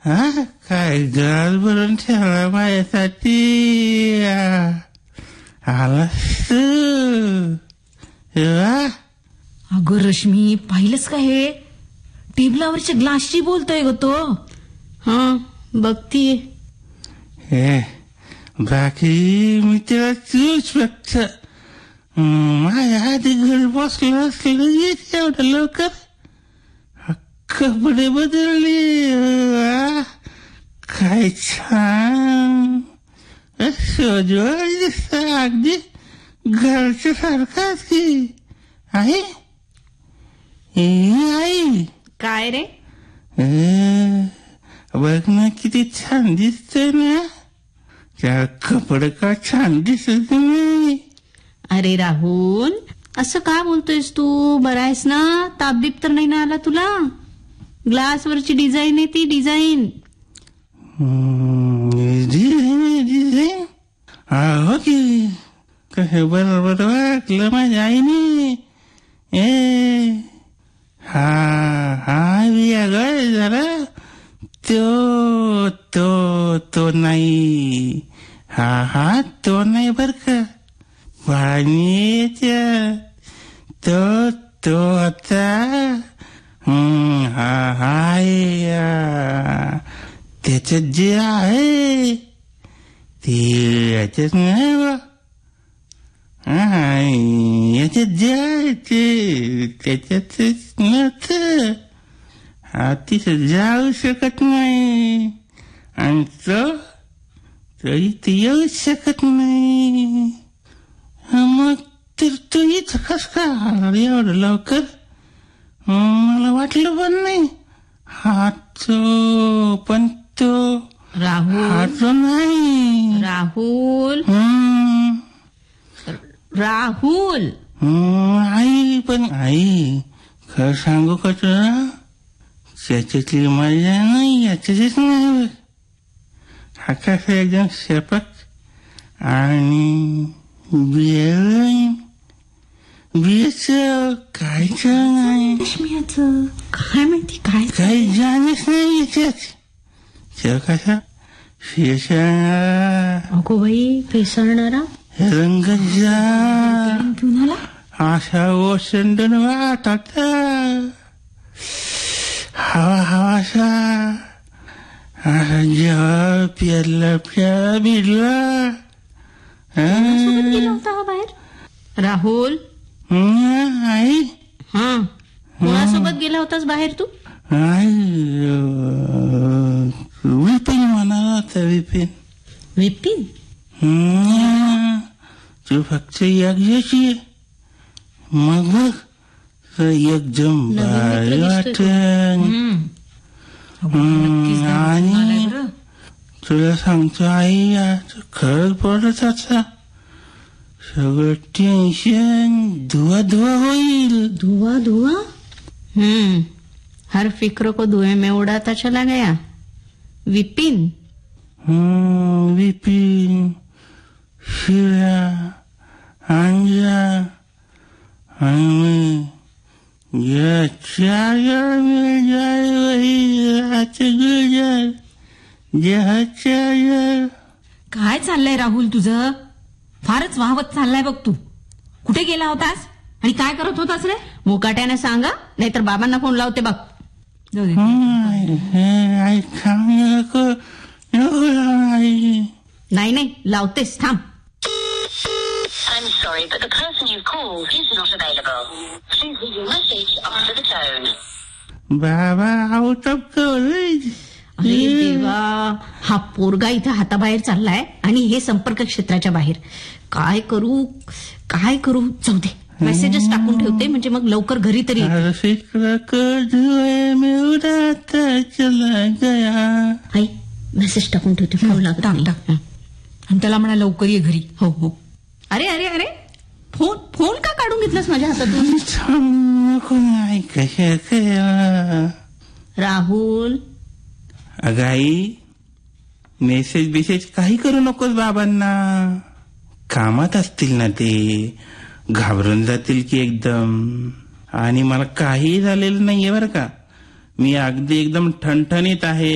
हा काय ग्लास भरून ठेवला माझ्यासाठी. आलास अगं रश्मी, पाहिलंस का हे टेबलावरच्या ग्लासची बोलतोय ग तो. हा बघतीये. हे बाकी मी त्याला तूच फक्त माझ्या आधी घरी बसलं असलं येते एवढं लवकर. कपडे बदलले. काय छान सोजवळ दिसत. अगदी घरच्या सारखाच की. आहे आई काय रे? बघ ना किती छान दिसतंय ना. त्या कपडे का छान दिसत नाही. अरे राहुल, असं का बोलतोयस तू? बरं आहेस ना? तापबीप तर नाही ना आला तुला? ग्लासवरची डिझाईन आहे ती डिझाईन. डिझाईन हो की. कसं बरोबर वाटलं माझ्या आईने. हा वेगळं जरा. तो नाही. हा तो नाही बर का. पाणी तो आता त्याच्यात जे आहे ते याच्यात नाही बा. याच्यात जे आहे ते त्याच्यातच नव्हतं. हा तिथं जाऊ शकत नाही आणि तो इथे येऊ शकत नाही. मग तर तू इथं कस का आला एवढं लवकर? मला वाटलं पण नाही. हा तो राहुल, हा तो नाही. राहुल, राहुल. आई खरं सांगू का तुला? त्याच्यातली मजा नाही याच्यातच नाही. हा कसा एकदम शेपक आणि बियाच काय नाही. रश्मीचं काय माहिती काय काही जाणच नाही याच्यात. त्या कसा फेसणारा. अगो बाई, फेसळणारा रंग घेऊन आला. असा ओसंडून वाहत होता. हवासा असा जेव्हा प्याला भिडला. सोबत गेला होता का बाहेर? राहुल, आई हा कोणासोबत गेला होतास बाहेर तू? विपिन म्हणाला होता. विपिन? तू फक्त एकदाची मग बघ एकदम भारी वाटन. आणि तुला सांगतो आई, खरंच पडत आता सगळं टेन्शन धुवा होईल. धुआ? हर फिक्र को धुएं में उड़ाता चला गया. विपिन? विपिन, शिळा, अंजा आणि काय चाललंय राहुल तुझं? फारच वाहवत चाललाय बघ तू. कुठे गेला होतास आणि काय करत होतास रे? मुकाट्याने सांगा, नाहीतर बाबांना फोन लावते बघ. नाही लावतेस, थांब. I'm sorry, but the person you've called is not available. Please leave your message after the tone. बाबा आउट ऑफ कव्हरेज. अरे देवा, हा पोरगा इथं हाताबाहेर चाललाय आणि हे संपर्क क्षेत्राच्या बाहेर. काय करू? जाऊ दे, मेसेजेस टाकून ठेवते म्हणजे मग लवकर घरी तरी. आई मेसेज टाकून ठेवते, फोन टाक आणि त्याला म्हणा लवकर ये घरी. हो. अरे फोन का काढून घेतलास माझ्या हातातून? राहुल, अगं आई, मेसेज काही करू नकोस बाबांना. कामात असतील ना ते, घाबरून जातील की एकदम. आणि मला काही झालेलं नाहीये बरं का. मी अगदी एकदम ठणठणीत आहे.